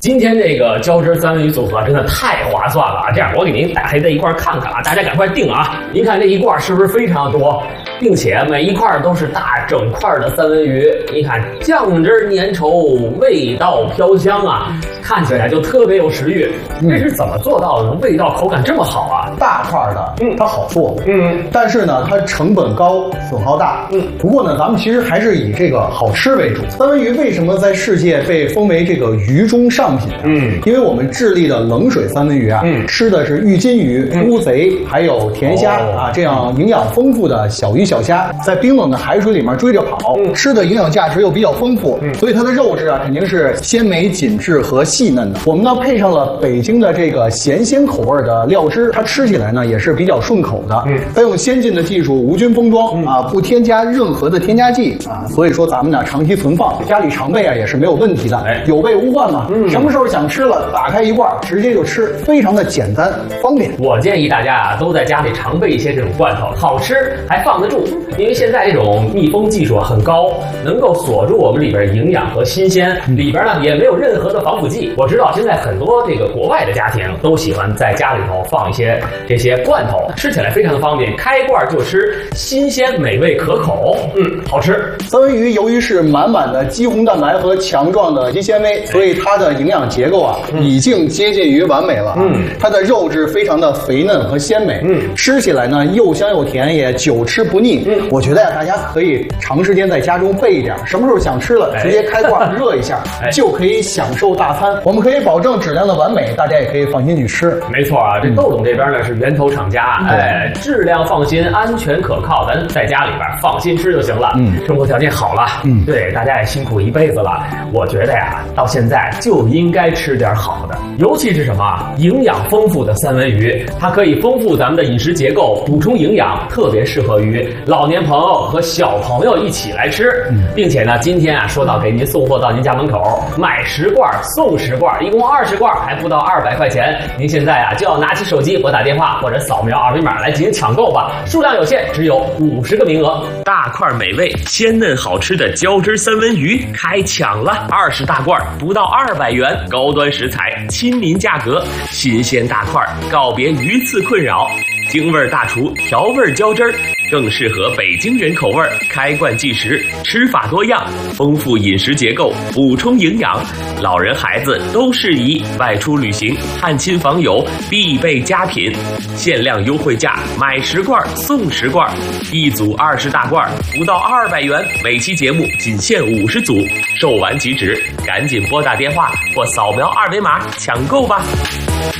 今天这个胶汁三文鱼组合真的太划算了啊！这样我给您打开在一块看看啊，大家赶快订啊！您看这一罐是不是非常多，并且每一块都是大整块的三文鱼？你看酱汁粘稠，味道飘香啊，看起来就特别有食欲。这是怎么做到的？味道口感这么好啊？ 大块的，它好做，但是呢，它成本高，损耗大，不过呢，咱们其实还是以这个好吃为主。三文鱼为什么在世界被封为这个鱼中上品？因为我们智利的冷水三文鱼啊，吃的是玉金鱼、乌贼，还有甜虾啊，这样营养丰富的小鱼小虾，在冰冷的海水里面追着跑，吃的营养价值又比较丰富，所以它的肉质啊肯定是鲜美紧致和细嫩的。我们呢配上了北京的这个咸鲜口味的料汁，它吃起来呢也是比较顺口的。再用先进的技术无菌封装啊，不添加任何的添加剂啊，所以说咱们呢长期存放，家里常备啊也是没有问题的，有备无患嘛。什么时候想吃了，打开一罐直接就吃，非常的简单方便。 我建议大家啊都在家里常备一些这种罐头，好吃还放得住，因为现在这种密封技术很高，能够锁住我们里边营养和新鲜，里边呢也没有任何的防腐剂。我知道现在很多这个国外的家庭都喜欢在家里头放一些这些罐头，吃起来非常的方便，开罐就吃，新鲜美味可口，好吃。 三文鱼由于是满满的肌红蛋白和强壮的肌纤维，所以它的营养结构啊已经接近于完美了。它的肉质非常的肥嫩和鲜美，吃起来呢又香又甜，也久吃不腻。我觉得呀，大家可以长时间在家中备一点，什么时候想吃了，直接开罐热一下，就可以享受大餐。我们可以保证质量的完美，大家也可以放心去吃。 没错啊，这豆总这边呢是源头厂家，质量放心，安全可靠，咱在家里边放心吃就行了。生活条件好了，对，大家也辛苦一辈子了，我觉得呀，到现在就应该吃点好的，尤其是什么营养丰富的三文鱼，它可以丰富咱们的饮食结构，补充营养，特别适合于老年朋友和小朋友一起来吃。并且呢，今天啊说到给您送货到您家门口，买10罐送10罐，一共20罐，还不到200块钱。您现在啊就要拿起手机拨打电话或者扫描二维码来进行抢购吧，数量有限，只有50个名额。大块美味、鲜嫩好吃的胶汁三文鱼开抢了，20大罐不到200元，高端食材，亲民价格，新鲜大块，告别鱼刺困扰。京味大厨调味胶汁儿，更适合北京人口味，开罐即食，吃法多样，丰富饮食结构，补充营养，老人孩子都适宜，外出旅行、探亲访友必备佳品。限量优惠价，买10罐送10罐，一组20大罐，不到200元。每期节目仅限50组，售完即止，赶紧拨打电话或扫描二维码抢购吧。